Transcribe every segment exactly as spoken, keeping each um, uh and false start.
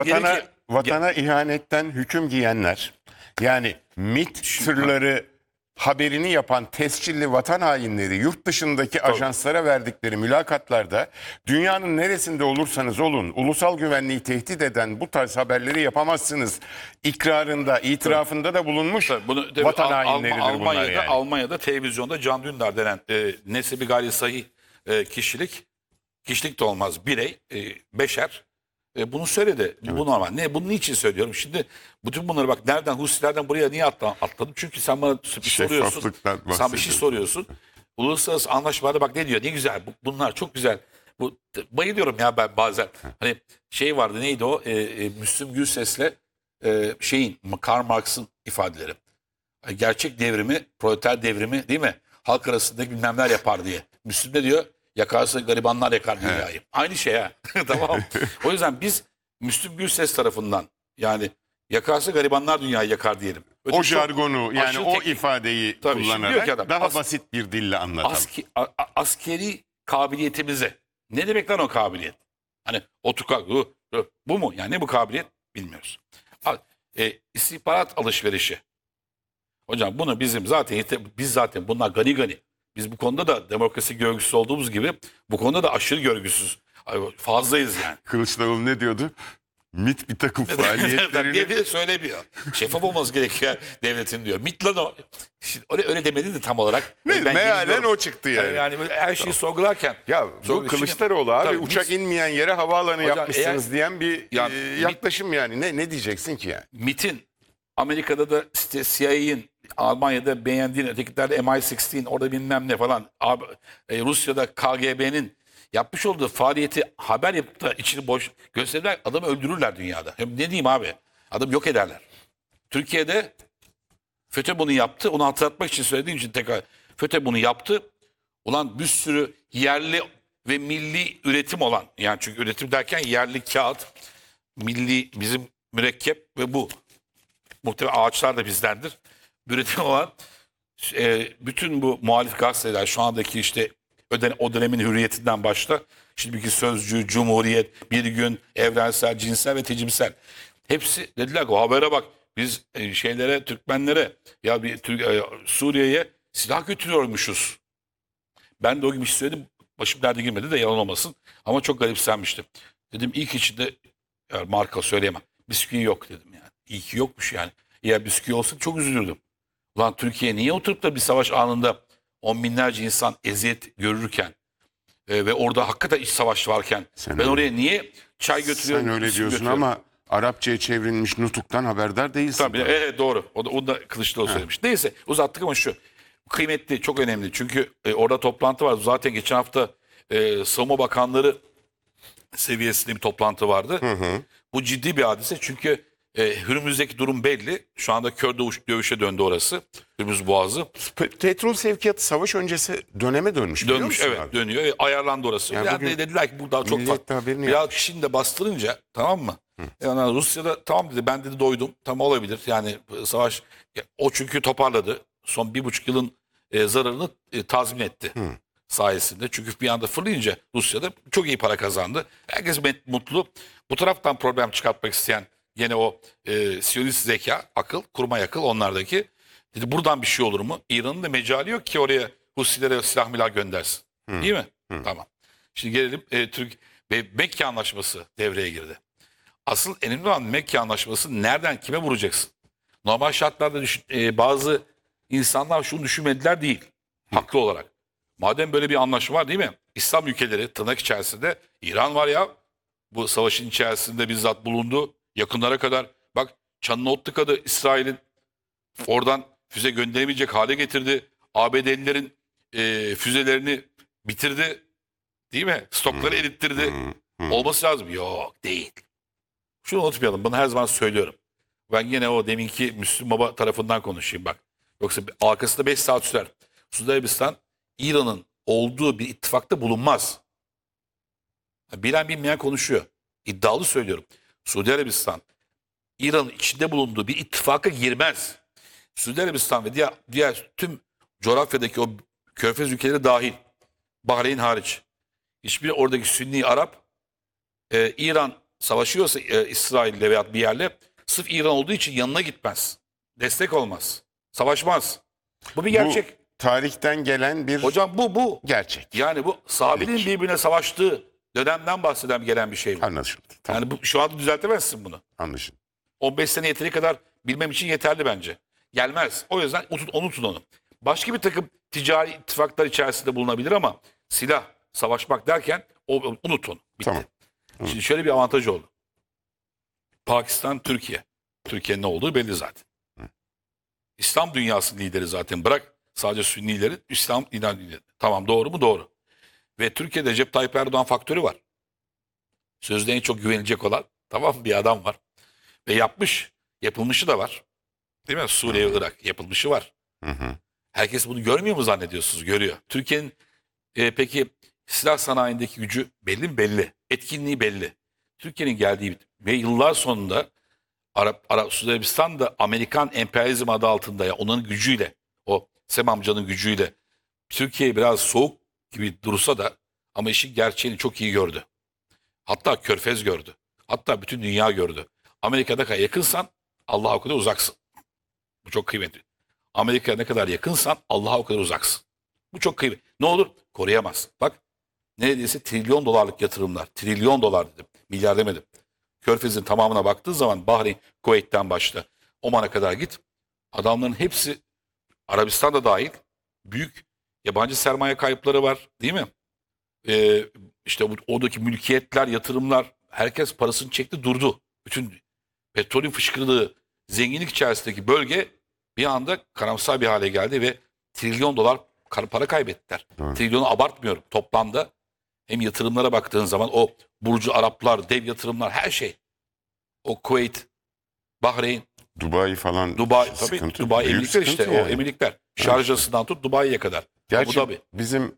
Vatana, ki, vatana ihanetten hüküm giyenler, yani MİT sırları haberini yapan tescilli vatan hainleri yurt dışındaki ajanslara verdikleri mülakatlarda dünyanın neresinde olursanız olun ulusal güvenliği tehdit eden bu tarz haberleri yapamazsınız ikrarında, itirafında da bulunmuş Tabii bunu, tabii vatan Al- hainleridir Alm- bunlar Almanya'da, yani. Almanya'da televizyonda Can Dündar denen e, nesebi gayri sahih e, kişilik, kişilik de olmaz birey, e, beşer e, bunu söyledi. Bu normal. Ne? Bunu niçin söylüyorum? Şimdi bütün bunları bak nereden Husilerden buraya niye atla- atladım? Çünkü sen bana bir soruyorsun. Şeffaflıktan Sen bir şey bahsediyorsun. soruyorsun. Uluslararası anlaşmalarda bak ne diyor? Ne güzel. Bu- Bunlar çok güzel. Bu bayılıyorum ya ben bazen. Hani şey vardı neydi o? E, e, Müslüm Gürses'le e, şeyin Karl Marx'ın ifadeleri. Gerçek devrimi, proleter devrimi değil mi? Halk arasındaki bilmem neler yapar diye. Müslüm ne diyor? Yakarsa garibanlar yakar dünyayı. Aynı şey ha. Tamam. O yüzden biz Müslüm Gürses tarafından yani yakarsa garibanlar dünyayı yakar diyelim. Öyle O çok jargonu yani aşırı o teknik. ifadeyi Tabii, şimdi diyor kullanarak ki adam, daha as- basit bir dille anlatalım. Aske- a- a- askeri kabiliyetimize. Ne demek lan o kabiliyet? Hani otukak bu, bu mu? Yani ne bu kabiliyet? Bilmiyoruz. A- E, istihbarat alışverişi. Hocam bunu bizim zaten yete- biz zaten bunlar gani gani. Biz bu konuda da demokrasi görgüsüz olduğumuz gibi bu konuda da aşırı görgüsüz. Ay, fazlayız yani. Kılıçdaroğlu ne diyordu? MİT bir takım diye faaliyetlerini bir de söylemiyor. Şeffaf olması gerekiyor devletin diyor. MİT lan o. Şimdi öyle, öyle demedi de tam olarak. Ne, Ben mealen bilmiyorum. o çıktı yani. Yani böyle her şeyi sorgularken. Ya bu Sonra Kılıçdaroğlu abi tabii uçak MİT inmeyen yere havaalanı Hocam yapmışsınız eğer- diyen bir Ya e, MİT yaklaşım yani. Ne ne diyeceksin ki yani? MİT'in Amerika'da da işte C I A'nin Almanya'da beğendiğin ötekilerde M I altı orada bilmem ne falan Ab- e, Rusya'da K G B'nin yapmış olduğu faaliyeti haber yapıp da içini boş gösterirler adamı öldürürler dünyada. Hem ne diyeyim abi adam yok ederler. Türkiye'de FETÖ bunu yaptı onu hatırlatmak için söylediğim için tekrar FETÖ bunu yaptı. Ulan bir sürü yerli ve milli üretim olan yani çünkü üretim derken yerli kağıt milli bizim mürekkep ve bu muhtemelen ağaçlar da bizdendir. Üretim olan e, bütün bu muhalif gazeteler şu andaki işte öden, o dönemin hürriyetinden başla şimdiki Sözcü, Cumhuriyet, Bir Gün, Evrensel, Cinsel ve Tecimsel. Hepsi dediler ki o habere bak biz e, şeylere Türkmenlere ya bir Türk, e, Suriye'ye silah götürüyormuşuz. Ben de o gibi bir şey söyledim. Başım derde girmedi de yalan olmasın. Ama çok garipsenmiştim. Dedim ilk içinde yani marka söyleyemem. Bisküvi yok dedim yani. İyi ki yokmuş yani. Eğer bisküvi olsa çok üzülürdüm. Ulan Türkiye niye oturup da bir savaş anında on binlerce insan eziyet görürken e, ve orada hakikaten iç savaş varken Sen ben öyle- oraya niye çay götürüyorum? Sen öyle bisküvi diyorsun götürüyorum? ama Arapçaya çevrilmiş nutuktan haberdar değilsin. Tabii, evet doğru. O da, o da Kılıçdaroğlu söylemiş. Neyse uzattık ama şu. Kıymetli, çok önemli. Çünkü e, orada toplantı var. Zaten geçen hafta e, Savunma Bakanları seviyesinde bir toplantı vardı. Bu ciddi bir hadise çünkü e, Hürmüz'deki durum belli. Şu anda kör dövüş, dövüşe döndü orası. Hürmüz Boğazı. Pe- Petrol sevkiyatı savaş öncesi döneme dönmüş biliyor Dönmüş musun evet abi? dönüyor. E, ayarlandı orası. Yani Yani, bugün de- dediler ki bu daha çok Milliyet'te farklı. haberini Ya yapmış. Çin de bastırınca tamam mı? Yani Rusya'da tamam dedi ben dedi doydum. Tamam olabilir. Yani e, savaş ya, o çünkü toparladı. Son bir buçuk yılın e, zararını e, tazmin etti. Sayesinde. Çünkü bir anda fırlayınca Rusya'da çok iyi para kazandı. Herkes met- mutlu. Bu taraftan problem çıkartmak isteyen gene o e, Siyonist zeka, akıl, kurmay akıl onlardaki. Dedi buradan bir şey olur mu? İran'ın da mecali yok ki oraya Husilere silah milah göndersin. Değil mi? Tamam. Şimdi gelelim e, Türk ve Mekke Anlaşması devreye girdi. Asıl önemli olan Mekke Anlaşması nereden kime vuracaksın? Normal şartlarda düşün, e, bazı insanlar şunu düşünmediler değil. Haklı olarak. Madem böyle bir anlaşma var değil mi? İslam ülkeleri tırnak içerisinde İran var ya bu savaşın içerisinde bizzat bulundu. Yakınlara kadar bak çanını ot tıkadı İsrail'in oradan füze gönderemeyecek hale getirdi. A B D'lilerin e, füzelerini bitirdi. Değil mi? Stokları erittirdi. Olması lazım. Yok değil. Şunu unutmayalım. Bunu her zaman söylüyorum. Ben yine o deminki Müslüm Baba tarafından konuşayım bak. Yoksa arkasında beş saat sürer. Suudi Arabistan İran'ın olduğu bir ittifakta bulunmaz. Bilen bilmeyen konuşuyor. İddialı söylüyorum. Suudi Arabistan İran'ın içinde bulunduğu bir ittifaka girmez. Suudi Arabistan ve diğer, diğer tüm coğrafyadaki o körfez ülkeleri dahil. Bahreyn hariç. Hiçbir oradaki Sünni Arap e, İran savaşıyorsa e, İsrail'le veya bir yerle sırf İran olduğu için yanına gitmez. Destek olmaz. Savaşmaz. Bu bir gerçek. Bu tarihten gelen bir Hocam bu bu. gerçek. Yani bu sahabenin Peki. birbirine savaştığı dönemden bahseden gelen bir şey bu. Anlaşıldı. Tamam, Yani bu, şu anda düzeltemezsin bunu. anlaşıldı. on beş sene yeteri kadar bilmem için yeterli bence. Gelmez. O yüzden unut, unutun onu. Başka bir takım ticari ittifaklar içerisinde bulunabilir ama silah, savaşmak derken o, unut onu. Bitti. Tamam. Şimdi şöyle bir avantaj oldu. Pakistan, Türkiye. Türkiye'nin ne olduğu belli zaten. İslam dünyasının lideri zaten. Bırak sadece Sünnileri, İslam inan lideri. Tamam, doğru mu? Doğru. Ve Türkiye'de Recep Tayyip Erdoğan faktörü var. Sözde en çok güvenilecek olan, tamam mı, bir adam var. Ve yapmış. Yapılmışı da var. Değil mi? Suriye ve Irak yapılmışı var. Hı hı. Herkes bunu görmüyor mu zannediyorsunuz? Görüyor. Türkiye'nin e, peki silah sanayindeki gücü belli mi? Belli. Etkinliği belli. Türkiye'nin geldiği ve yıllar sonunda Arap, Arap Suudi Arabistan da Amerikan emperyalizm adı altında, ya onun gücüyle, o Sem amcanın gücüyle Türkiye biraz soğuk gibi dursa da ama işin gerçeğini çok iyi gördü. Hatta Körfez gördü. Hatta bütün dünya gördü. Amerika'da kadar yakınsan Allah'a o kadar uzaksın. Bu çok kıymetli. Amerika'ya ne kadar yakınsan Allah'a o kadar uzaksın. Bu çok kıymetli. Ne olur? Koruyamaz. Bak, neredeyse trilyon dolarlık yatırımlar. Trilyon dolar dedim. Milyar demedim. Körfez'in tamamına baktığın zaman Bahreyn, Kuveyt'ten başla Oman'a kadar git. Adamların hepsi, Arabistan da dahil, büyük yabancı sermaye kayıpları var, değil mi? Ee, işte bu, oradaki mülkiyetler, yatırımlar, herkes parasını çekti durdu. Bütün petrolün fışkırdığı zenginlik içerisindeki bölge bir anda karamsar bir hale geldi ve trilyon dolar kar- para kaybettiler. Hı. Trilyonu abartmıyorum. Toplamda hem yatırımlara baktığın zaman o Burcu Araplar, dev yatırımlar, her şey. O Kuveyt, Bahreyn, Dubai falan Dubai, tabii sıkıntı. Dubai Büyük emirlikler işte, sıkıntı o yani. emirlikler. Şarjasından tut Dubai'ye kadar. Gerçi Abu Dhabi. bizim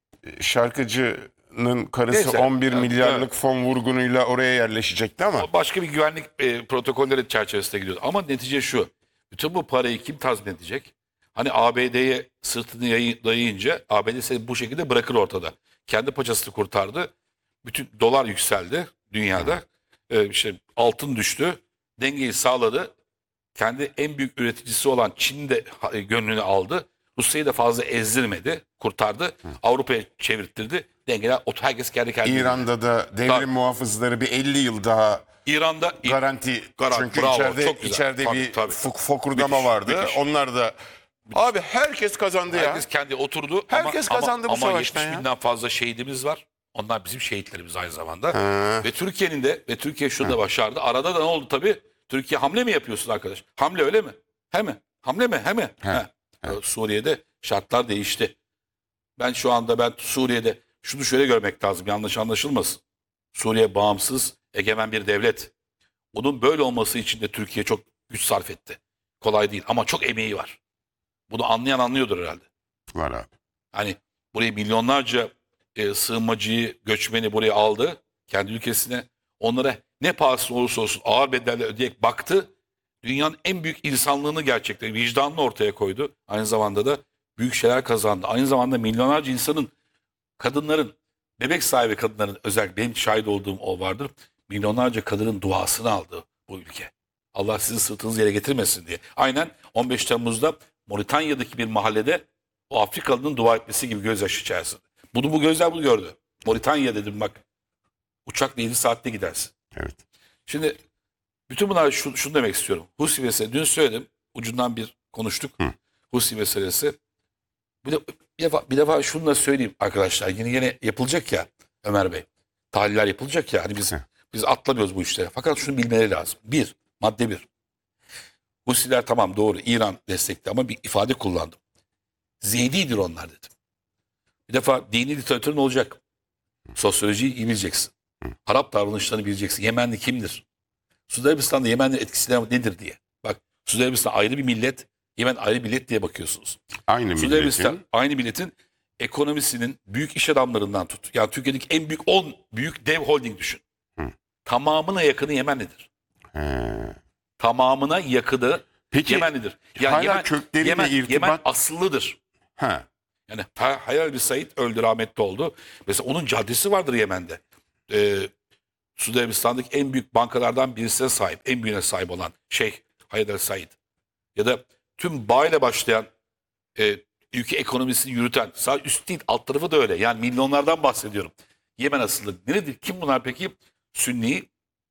şarkıcının karısı Neyse, on bir evet, milyarlık evet. fon vurgunuyla oraya yerleşecekti ama O başka bir güvenlik e, protokolleri çerçevesinde gidiyor. Ama netice şu. Bütün bu parayı kim tazmin edecek? Hani A B D'ye sırtını yayı- dayayınca A B D seni bu şekilde bırakır ortada. Kendi paçasını kurtardı. Bütün dolar yükseldi dünyada. E, işte altın düştü. Dengeyi sağladı. Kendi en büyük üreticisi olan Çin'i de ha- gönlünü aldı. Rusya'yı da fazla ezdirmedi. Kurtardı. Avrupa'ya çevirttirdi. Dengeler, ot- herkes kendi kendine. İran'da da devrim Tabii. muhafızları bir elli yıl daha İran'da garanti. Garanti, Çünkü bravo, içeride çok güzel. içeride Tabii, bir tabii. fok- fokurdama Müthiş, vardı. müthiş. Onlar da abi herkes kazandı ya. herkes kendi oturdu. Herkes ama, kazandı bu ama, ama savaştan yetmiş ya. binden fazla şehidimiz var. Onlar bizim şehitlerimiz aynı zamanda. Ha. Ve Türkiye'nin de ve Türkiye şunu da başardı. Arada da ne oldu tabii? Türkiye hamle mi yapıyorsun arkadaş? Hamle öyle mi? He mi? Hamle mi? He mi? He. He. Ee, Suriye'de şartlar değişti. Ben şu anda ben Suriye'de şunu şöyle görmek lazım. Yanlış anlaşılmasın. Suriye bağımsız, egemen bir devlet. Onun böyle olması için de Türkiye çok güç sarf etti. Kolay değil ama çok emeği var. Bunu anlayan anlıyordur herhalde. Var abi. Hani buraya milyonlarca e, sığınmacıyı, göçmeni buraya aldı kendi ülkesine. Onlara ne pahasına olursa olsun ağır bedeller ödeyerek baktı. Dünyanın en büyük insanlığını gerçekten vicdanını ortaya koydu. Aynı zamanda da büyük şeyler kazandı. Aynı zamanda milyonlarca insanın, kadınların, bebek sahibi kadınların, özellikle benim şahit olduğum o vardır. Milyonlarca kadının duasını aldı bu ülke. Allah sizin sırtınızı yere getirmesin diye. Aynen on beş Temmuz'da Moritanya'daki bir mahallede o Afrikalının dua etmesi gibi gözyaşı içerisinde. Bunu bu gözler bunu gördü. Moritanya dedim bak. Uçakla yedi saatte gidersin. Evet. Şimdi bütün bunlar şu, şunu demek istiyorum. Husi meselesi, dün söyledim. Ucundan bir konuştuk. Hı. Husi meselesi. Bir, de, bir, defa, bir defa şunu da söyleyeyim arkadaşlar. Yine yine yapılacak ya Ömer Bey. Tahliller yapılacak ya. Hani biz, Hı. biz atlamıyoruz bu işlere. Fakat şunu bilmeleri lazım. Bir, madde bir. Husiler tamam doğru İran destekli ama bir ifade kullandım. Zeydidir onlar dedim. Bir defa dini literatürün olacak. Sosyolojiyi iyi bileceksin. Arap davranışlarını bileceksin. Yemenli kimdir? Suudi Arabistan'da Yemenli etkisi nedir diye. Bak Suudi Arabistan ayrı bir millet, Yemen ayrı bir millet diye bakıyorsunuz. Aynı Suudi Arabistan milletin aynı milletin ekonomisinin büyük iş adamlarından tut. Yani Türkiye'deki en büyük on büyük dev holding düşün. Hı. Tamamına yakını Yemenlidir. He. Tamamına yakını Peki, Yemenlidir. hala kökleriyle Yemen, irtibat- Yemen asıllıdır. Ha. Yani Ha- Hayal bir Said öldü, rahmetli oldu. Mesela onun caddesi vardır Yemen'de. Ee, Suudi Arabistan'daki en büyük bankalardan birisine sahip, en büyüğüne sahip olan Şeyh Haydar Said. Ya da tüm bağ ile başlayan e, ülke ekonomisini yürüten, sağ üst değil alt tarafı da öyle. Yani milyonlardan bahsediyorum. Yemen asıllı. Nedir? Kim bunlar peki? Sünni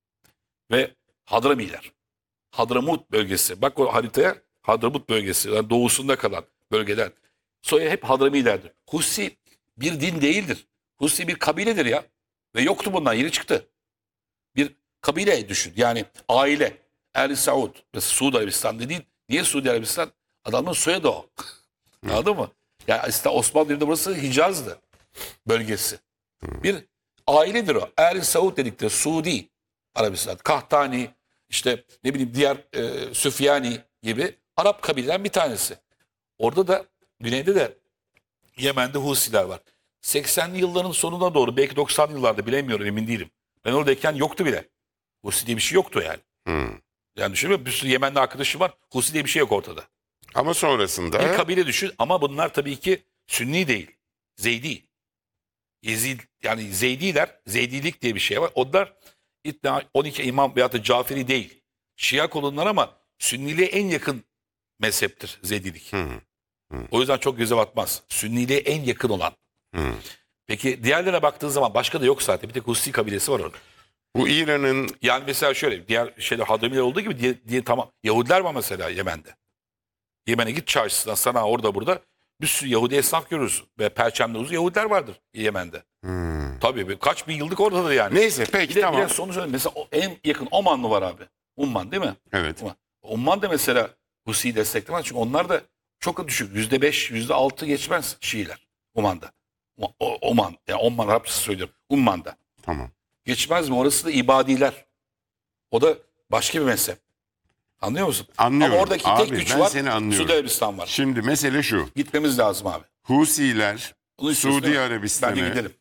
ve Hadramiler. Hadramut bölgesi. Bak o haritaya, Hadramut bölgesi. Yani doğusunda kalan bölgeler. Soya hep Hadramilerdir. Husi bir din değildir. Husi bir kabiledir ya. Ve yoktu bundan, yeni çıktı. Bir kabile düşün. Yani aile. Er Saud. Mesela Suudi Arabistan dediğin. Niye Suudi Arabistan? Adamın soyadı o. Anladın mı? Yani aslında Osmanlı'da burası Hicaz'dı. Bölgesi. Bir ailedir o. Er Saud dedikleri Suudi Arabistan. Kahtani, işte ne bileyim diğer e, Süfyani gibi Arap kabileden bir tanesi. Orada da güneyde de Yemen'de Husiler var. seksenli yılların sonuna doğru, belki doksanlı yıllarda, bilemiyorum, emin değilim. Ben oradayken yoktu bile. Husi diye bir şey yoktu yani. Hmm. Yani düşünüyor, bir sürü Yemenli arkadaşım var. Husi diye bir şey yok ortada. Ama sonrasında Bir kabile düşün ama bunlar tabii ki Sünni değil. Zeydi. Yezid, yani Zeydiler, Zeydilik diye bir şey var. Onlar iddia on iki imam veyahut da Caferi değil. Şia kolunlar ama Sünniliğe en yakın mezheptir Zeydilik. Hı. O yüzden çok göze batmaz. Sünniliğe en yakın olan. Hı. Peki diğerlerine baktığın zaman başka da yok zaten. Bir tek Husi kabilesi var orada. bu İran'ın Yani mesela şöyle, diğer şeyler Hadremiler olduğu gibi diye, diye tamam. Yahudiler var mesela Yemen'de. Yemen'e git çarşısına, sana orada burada bir sürü Yahudi esnaf görürsün. Ve perçemde uzun Yahudiler vardır Yemen'de. Hmm. Tabii bir- kaç bin yıllık oradadır yani. Neyse Bir peki de, tamam. bir de sonuç olarak mesela o en yakın Omanlı var abi. Umman değil mi? Evet. Umman. Umman da mesela Husi'yi desteklemez. Çünkü onlar da çok düşük. Yüzde beş, yüzde altı geçmez Şiiler. Umman'da. O, o- Oman. Yani Oman Arapçası söylüyorum. Umman'da. Tamam. Geçmez mi? Orası da ibadiler. O da başka bir mezhep. Anlıyor musun? Anlıyorum. Ama oradaki Abi, tek güç ben var. seni anlıyorum. Suudi Arabistan var. Şimdi mesele şu. Gitmemiz lazım abi. Husiler Bunu istiyorsun Suudi değil mi? Arabistan'ı Bence gidelim.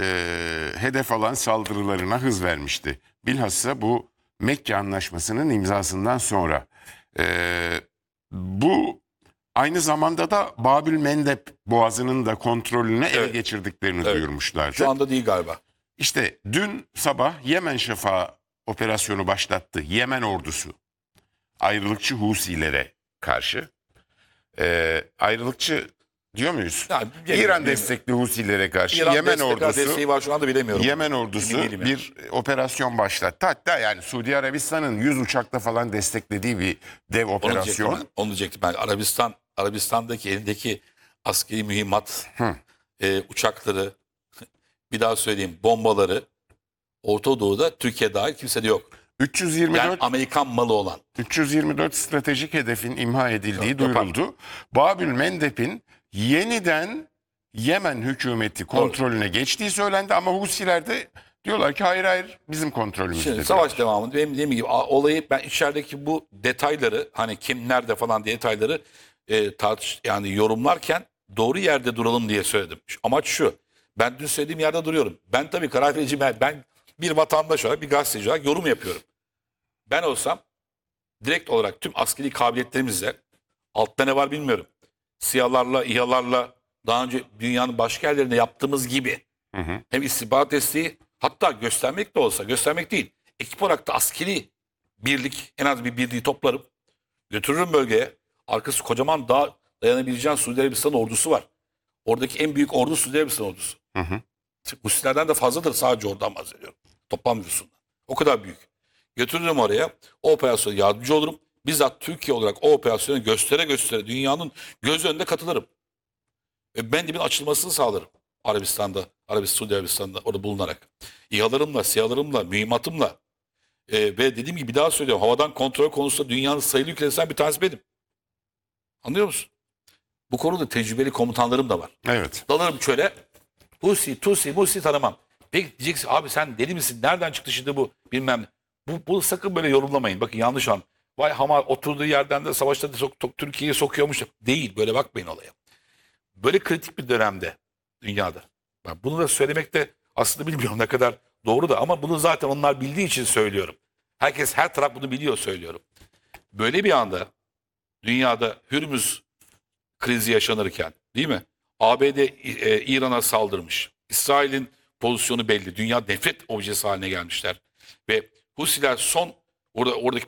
e, hedef alan saldırılarına hız vermişti. Bilhassa bu Mekke Anlaşması'nın imzasından sonra. E, bu aynı zamanda da Babül Mendeb Boğazı'nın da kontrolünü ele Evet. geçirdiklerini Evet. duyurmuşlardı. Şu anda değil galiba. İşte dün sabah Yemen Şafağı operasyonu başlattı. Yemen ordusu ayrılıkçı Husilere karşı. E, ayrılıkçı diyor muyuz? Yani, İran bilmiyorum. destekli Husilere karşı İran Yemen destekler ordusu desteği var şu anda bilemiyorum. Yemen ordusu Emin değilim yani. bir operasyon başlattı. Hatta yani Suudi Arabistan'ın yüz uçakla falan desteklediği bir dev Onu diyecektim operasyon. ben. Onu diyecektim ben. Arabistan, Arabistan'daki elindeki askeri mühimmat, Hı. e, uçakları, bir daha söyleyeyim, bombaları Orta Doğu'da Türkiye dahil kimsede yok. üç yüz yirmi dört Yani Amerikan malı olan. üç yüz yirmi dört stratejik hedefin imha edildiği Yok, yapar. duyuruldu. Babül Mendeb'in yeniden Yemen hükümeti kontrolüne geçtiği söylendi ama Husiler de diyorlar ki hayır hayır bizim kontrolümüzde. Şimdi savaş devamında benim dediğim gibi a- olayı ben içerideki bu detayları, hani kim nerede falan diye detayları e, tartış yani yorumlarken doğru yerde duralım diye söyledim. Şu- Amaç şu. Ben dün söylediğim yerde duruyorum. Ben tabii karar verici, ben ben bir vatandaş olarak, bir gazeteci olarak yorum yapıyorum. Ben olsam direkt olarak tüm askeri kabiliyetlerimizle, altta ne var bilmiyorum. SİHA'larla, İHA'larla daha önce dünyanın başka yerlerinde yaptığımız gibi Hı hı. hem istihbarat desteği, hatta göstermek de olsa, göstermek değil, ekip olarak da askeri birlik, en az bir birliği toplarım, götürürüm bölgeye. Arkası kocaman dağ, dayanabileceğin Suudi Arabistan ordusu var. Oradaki en büyük ordu Suudi Arabistan ordusu. Hı hı. Husilerden de fazladır, sadece oradan bahsediyorum. Toplam nüfusundan. O kadar büyük. Götürürüm oraya, o operasyona yardımcı olurum. Bizzat Türkiye olarak o operasyonu göstere göstere dünyanın göz önünde katılırım. Ve Mendeb'in açılmasını sağlarım. Arabistan'da, Arabistan, Suudi Arabistan'da orada bulunarak. İHA'larımla, SİHA'larımla, mühimmatımla. Ee, ve dediğim gibi bir daha söylüyorum. Havadan kontrol konusunda dünyanın sayılı ülkelerinden bir tanesi benim. Anlıyor musun? Bu konuda tecrübeli komutanlarım da var. Evet. Dalarım çöle. Husi, Tusi, Musi tanımam. Peki diyeceksin abi sen deli misin? Nereden çıktı şimdi bu bilmem ne. Bu, bunu sakın böyle yorumlamayın. Bakın yanlış an. Vay Hamar oturduğu yerden de savaşta da sok, sok- Türkiye'yi sokuyormuş. Değil, böyle bakmayın olaya. Böyle kritik bir dönemde dünyada. Ben bunu da söylemek de aslında bilmiyorum ne kadar doğru da, ama bunu zaten onlar bildiği için söylüyorum. Herkes, her taraf bunu biliyor, söylüyorum. Böyle bir anda dünyada Hürmüz krizi yaşanırken, değil mi? A B D e, İran'a saldırmış. İsrail'in pozisyonu belli. Dünya nefret objesi haline gelmişler. Ve Husiler son orada oradaki